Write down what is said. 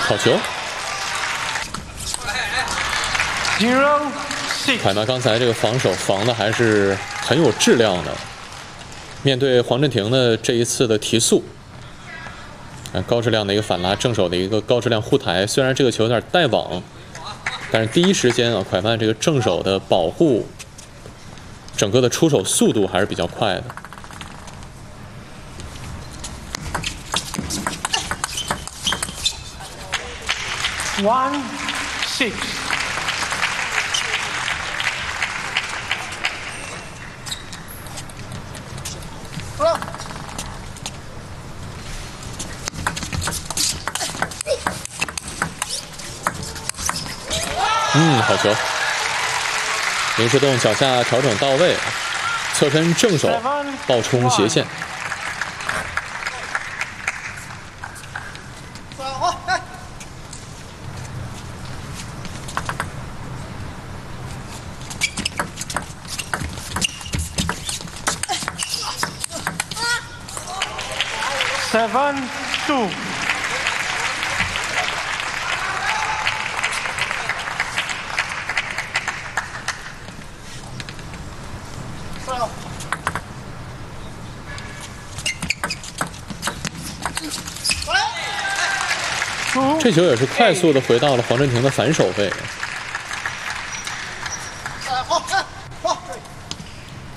好球。 0-6。 凯曼刚才这个防守防的还是很有质量的。面对黄镇廷的这一次的提速，高质量的一个反拉，正手的一个高质量护台。虽然这个球有点带网，但是第一时间啊，蒯曼这个正手的保护，整个的出手速度还是比较快的。 1-6。 好球！林世栋脚下调整到位，侧身正手爆冲斜线。 7-2。 这球也是快速的回到了黄镇廷的反手位。